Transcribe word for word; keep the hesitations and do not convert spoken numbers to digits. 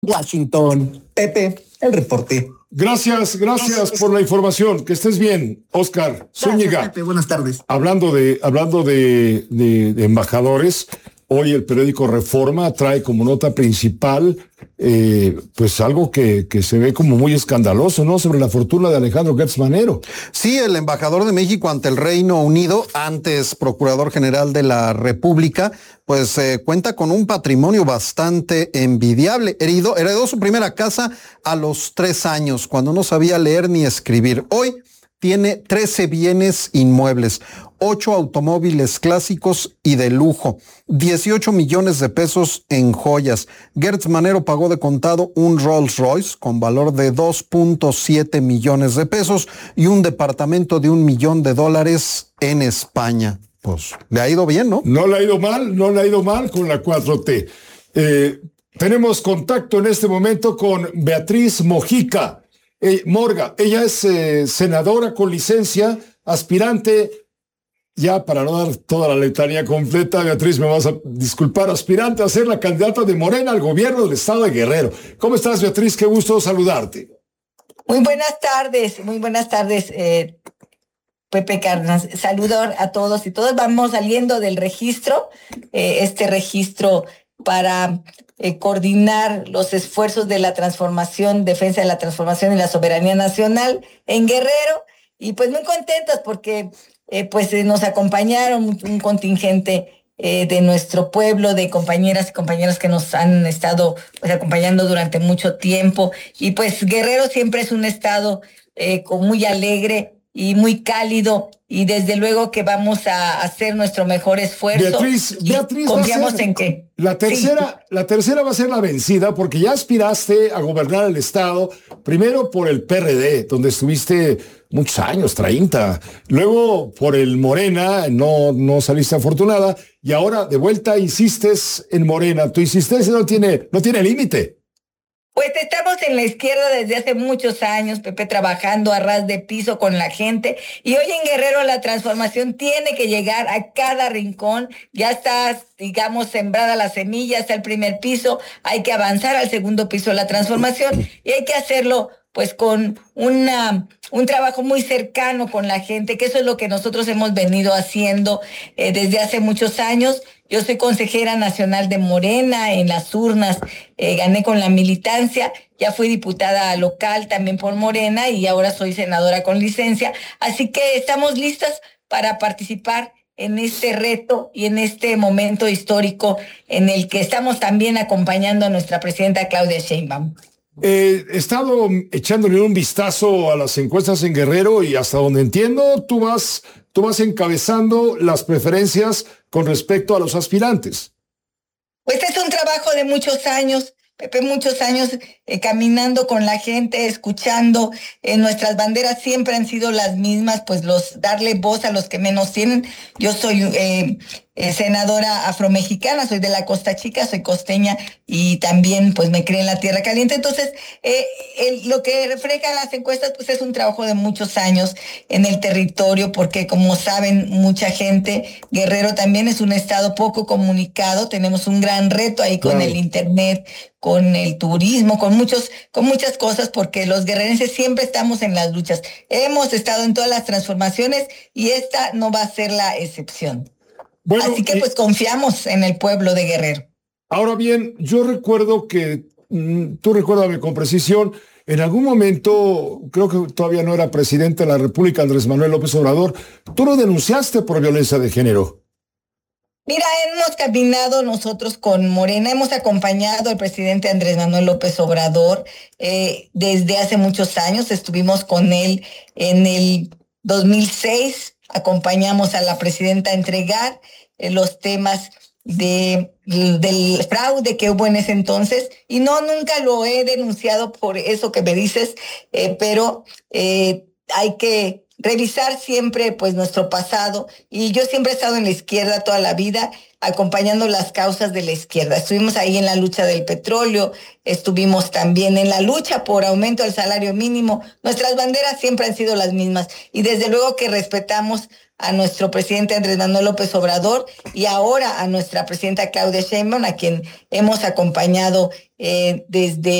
Washington. Pepe, el reporte. Gracias, gracias por la información. Que estés bien, Oscar Zúñiga. Gracias, Pepe. Buenas tardes. Hablando de, hablando de, de, de embajadores, hoy el periódico Reforma trae como nota principal eh, pues algo que, que se ve como muy escandaloso, ¿no? Sobre la fortuna de Alejandro Gertz Manero. Sí, el embajador de México ante el Reino Unido, antes Procurador General de la República, pues eh, cuenta con un patrimonio bastante envidiable. Heredó, heredó su primera casa a los tres años, cuando no sabía leer ni escribir. Hoy tiene trece bienes inmuebles, ocho automóviles clásicos y de lujo, dieciocho millones de pesos en joyas. Gertz Manero pagó de contado un Rolls Royce con valor de dos punto siete millones de pesos y un departamento de un millón de dólares en España. Pues le ha ido bien, ¿no? No le ha ido mal, no le ha ido mal con la cuatro T. Eh, tenemos contacto en este momento con Beatriz Mojica. Eh, Morga, ella es eh, senadora con licencia, aspirante, ya para no dar toda la letanía completa, Beatriz, me vas a disculpar, aspirante a ser la candidata de Morena al gobierno del estado de Guerrero. ¿Cómo estás, Beatriz? Qué gusto saludarte. Muy buenas tardes, muy buenas tardes, eh, Pepe Cárdenas. Saludo a todos y todos. Vamos saliendo del registro, eh, este registro para eh, coordinar los esfuerzos de la transformación, defensa de la transformación y la soberanía nacional en Guerrero, y pues muy contentos porque eh, pues eh, nos acompañaron un, un contingente eh, de nuestro pueblo, de compañeras y compañeros que nos han estado pues, acompañando durante mucho tiempo, y pues Guerrero siempre es un estado eh, con muy alegre y muy cálido, y desde luego que vamos a hacer nuestro mejor esfuerzo. Beatriz, Beatriz, confiamos en que la tercera, sí. la tercera va a ser la vencida, porque ya aspiraste a gobernar el estado, primero por el P R D, donde estuviste muchos años, treinta, luego por el Morena, no, no saliste afortunada, y ahora de vuelta insistes en Morena. Tu insistencia no tiene, no tiene límite. Pues estamos en la izquierda desde hace muchos años, Pepe, trabajando a ras de piso con la gente, y hoy en Guerrero la transformación tiene que llegar a cada rincón. Ya está, digamos, sembrada la semilla, está el primer piso, hay que avanzar al segundo piso de la transformación, y hay que hacerlo pues con una, un trabajo muy cercano con la gente, que eso es lo que nosotros hemos venido haciendo eh, desde hace muchos años. Yo soy consejera nacional de Morena en las urnas, eh, gané con la militancia, ya fui diputada local también por Morena y ahora soy senadora con licencia, así que estamos listas para participar en este reto y en este momento histórico en el que estamos también acompañando a nuestra presidenta Claudia Sheinbaum. Eh, he estado echándole un vistazo a las encuestas en Guerrero y hasta donde entiendo, tú vas, tú vas encabezando las preferencias con respecto a los aspirantes. Pues es un trabajo de muchos años, Pepe, muchos años eh, caminando con la gente, escuchando. Eh, nuestras banderas siempre han sido las mismas, pues los darle voz a los que menos tienen. Yo soy eh, eh, senadora afromexicana, soy de la Costa Chica, soy costeña y también pues me crié en la Tierra Caliente. Entonces, eh, el, lo que reflejan las encuestas pues es un trabajo de muchos años en el territorio, porque como saben mucha gente, Guerrero también es un estado poco comunicado, tenemos un gran reto ahí con claro. el internet, con el turismo, con muchos, con muchas cosas, porque los guerrerenses siempre estamos en las luchas. Hemos estado en todas las transformaciones y esta no va a ser la excepción. Bueno, Así que pues confiamos en el pueblo de Guerrero. Ahora bien, yo recuerdo que, mm, tú recuérdame con precisión, en algún momento, creo que todavía no era presidente de la República, Andrés Manuel López Obrador, tú lo denunciaste por violencia de género. Mira, hemos caminado nosotros con Morena, hemos acompañado al presidente Andrés Manuel López Obrador eh, desde hace muchos años. Estuvimos con él en el dos mil seis, acompañamos a la presidenta a entregar eh, los temas de, del fraude que hubo en ese entonces, y no, nunca lo he denunciado por eso que me dices, eh, pero eh, hay que revisar siempre pues nuestro pasado, y yo siempre he estado en la izquierda toda la vida, acompañando las causas de la izquierda. Estuvimos ahí en la lucha del petróleo, estuvimos también en la lucha por aumento del salario mínimo. Nuestras banderas siempre han sido las mismas, y desde luego que respetamos a nuestro presidente Andrés Manuel López Obrador y ahora a nuestra presidenta Claudia Sheinbaum, a quien hemos acompañado eh, desde